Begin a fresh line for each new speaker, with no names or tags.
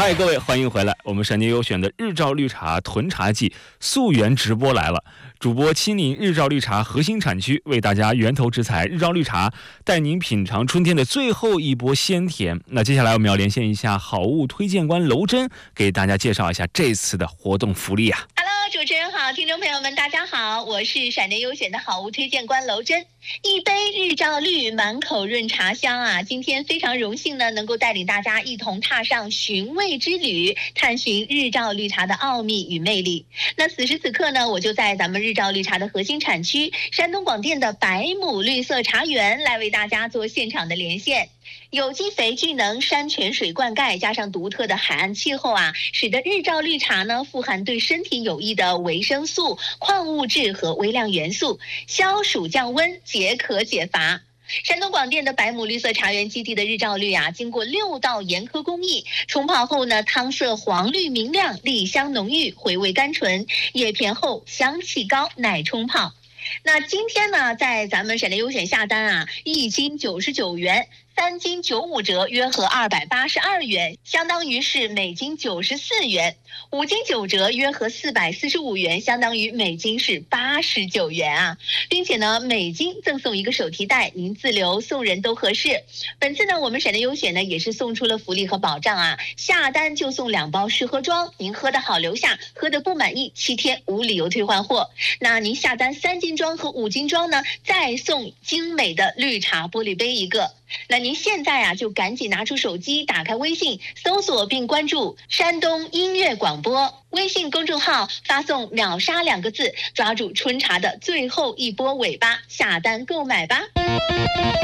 嗨，各位，欢迎回来！我们闪电优选的日照绿茶囤茶季溯源直播来了，主播亲临日照绿茶核心产区，为大家源头直采日照绿茶，带您品尝春天的最后一波鲜甜。那接下来我们要连线一下好物推荐官娄真，给大家介绍一下这次的活动福利啊。
主持人好，听众朋友们大家好，我是闪电优选的好物推荐官娄真。一杯日照绿，满口润茶香啊！今天非常荣幸呢，能够带领大家一同踏上寻味之旅，探寻日照绿茶的奥秘与魅力。那此时此刻呢，我就在咱们日照绿茶的核心产区山东广电的百亩绿色茶园来为大家做现场的连线。有机肥聚能山泉水灌溉，加上独特的海岸气候啊，使得日照绿茶呢富含对身体有益的维生素、矿物质和微量元素，消暑降温，解渴解乏。山东广电的百亩绿色茶园基地的日照绿啊，经过6道严苛工艺，冲泡后呢，汤色黄绿明亮，丽香浓郁，回味甘醇，叶片厚，香气高，耐冲泡。那今天呢，在咱们闪电优选下单啊，1斤99元。3斤95折，约合282元，相当于是每斤94元；5斤9折，约合445元，相当于每斤是89元啊！并且呢，每斤赠送一个手提袋，您自留送人都合适。本次呢，我们闪电优选呢也是送出了福利和保障啊，下单就送2包试喝装，您喝得好留下，喝得不满意7天无理由退换货。那您下单3斤装和5斤装呢，再送精美的绿茶玻璃杯一个。那您现在啊，就赶紧拿出手机，打开微信，搜索并关注山东音乐广播微信公众号，发送秒杀2个字，抓住春茶的最后一波尾巴，下单购买吧。